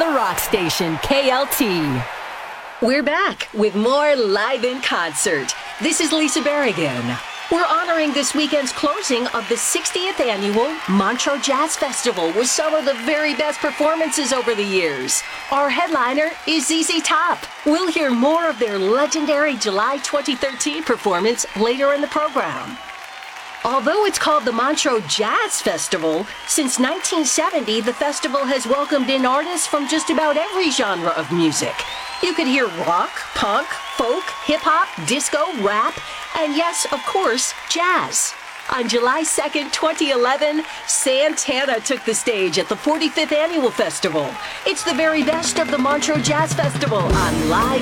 the rock station, KLT. We're back with more Live in Concert. This is Lisa Berrigan. We're honoring this weekend's closing of the 60th annual Montreux Jazz Festival with some of the very best performances over the years. Our headliner is ZZ Top. We'll hear more of their legendary July 2013 performance later in the program. Although it's called the Montreux Jazz Festival, since 1970, the festival has welcomed in artists from just about every genre of music. You could hear rock, punk, folk, hip-hop, disco, rap, and yes, of course, jazz. On July 2nd, 2011, Santana took the stage at the 45th Annual Festival. It's the very best of the Montreux Jazz Festival on Live